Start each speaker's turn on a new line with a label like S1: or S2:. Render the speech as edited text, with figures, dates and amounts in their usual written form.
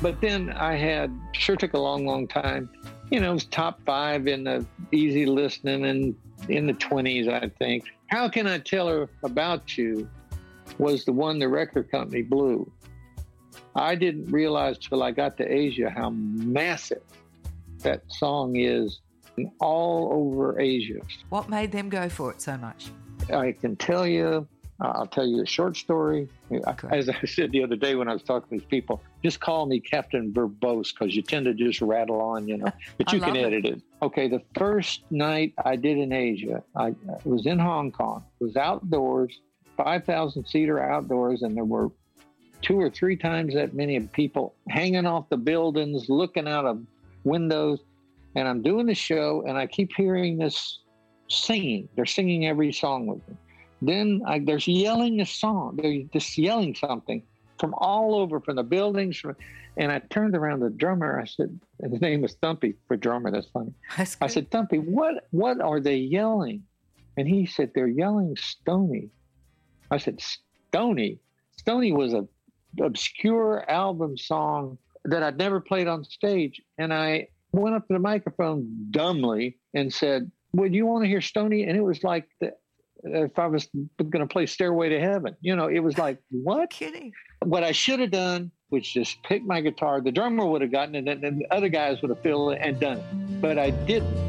S1: But then I had, sure took a long, long time. You know, it was top 5 in the easy listening and in the 20s, I think. How Can I Tell Her About You was the one the record company blew. I didn't realize till I got to Asia how massive that song is all over Asia.
S2: What made them go for it so much?
S1: I can tell you, I'll tell you a short story. Okay. As I said the other day when I was talking to these people, just call me Captain Verbose because you tend to just rattle on, you know, but you can edit it. Okay, the first night I did in Asia, I was in Hong Kong. It was outdoors, 5,000-seater outdoors, and there were 2 or 3 times that many people hanging off the buildings, looking out of windows. And I'm doing the show, and I keep hearing this singing. They're singing every song with me. Then there's yelling a song. They're just yelling something from all over, from the buildings. And I turned around to the drummer. I said, and his name was Thumpy for drummer. That's funny.
S2: That's
S1: I said, Thumpy, what are they yelling? And he said, they're yelling Stoney. I said, Stoney? Stoney was a obscure album song that I'd never played on stage. And I went up to the microphone dumbly and said, would you want to hear Stoney? And it was like if I was going to play Stairway to Heaven. You know, it was like, what?
S2: Kidding.
S1: What I should have done was just pick my guitar. The drummer would have gotten it, and the other guys would have filled it and done it. But I didn't.